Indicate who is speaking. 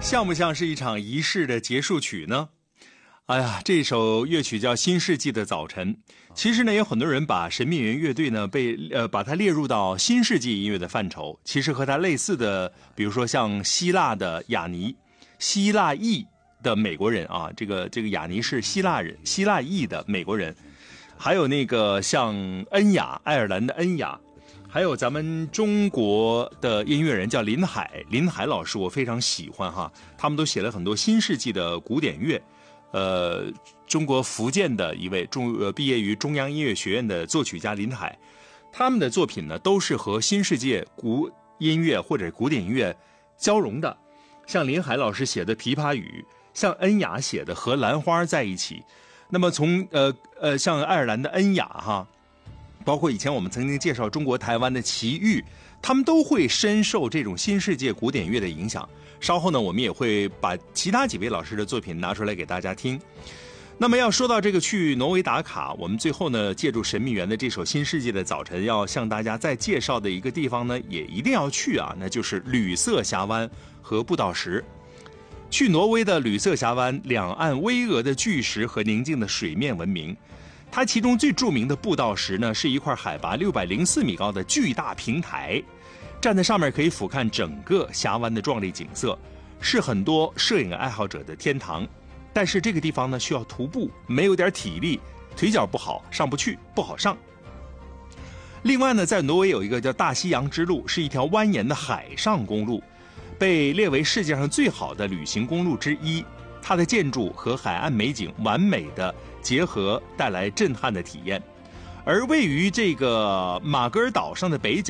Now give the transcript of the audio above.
Speaker 1: 像不像是一场仪式的结束曲呢？哎呀，这首乐曲叫《新世纪的早晨》。其实呢，有很多人把神秘园乐队呢把它列入到新世纪音乐的范畴。其实和它类似的，比如说像希腊的雅尼，希腊裔的美国人啊，这个雅尼是希腊人，希腊裔的美国人。还有那个像恩雅，爱尔兰的恩雅。还有咱们中国的音乐人叫林海老师，我非常喜欢哈，他们都写了很多新世纪的古典乐。中国福建的一位毕业于中央音乐学院的作曲家林海，他们的作品呢都是和新世界古音乐或者古典音乐交融的。像林海老师写的《琵琶语》，像恩雅写的《和兰花在一起》。那么从像爱尔兰的恩雅哈。包括以前我们曾经介绍中国台湾的齐豫，他们都会深受这种新世界古典乐的影响。稍后呢，我们也会把其他几位老师的作品拿出来给大家听。那么要说到这个去挪威打卡，我们最后呢，借助神秘园的这首《新世界的早晨》，要向大家再介绍的一个地方呢，也一定要去啊，那就是吕瑟峡湾和步道石。去挪威的吕瑟峡湾，两岸巍峨的巨石和宁静的水面闻名。它其中最著名的步道石呢，是一块海拔604米高的巨大平台，站在上面可以俯瞰整个峡湾的壮丽景色，是很多摄影爱好者的天堂。但是这个地方呢，需要徒步，没有点体力，腿脚不好，上不去，不好上。另外呢，在挪威有一个叫大西洋之路，是一条蜿蜒的海上公路，被列为世界上最好的旅行公路之一。它的建筑和海岸美景完美的结合，带来震撼的体验。而位于这个马格尔岛上的北角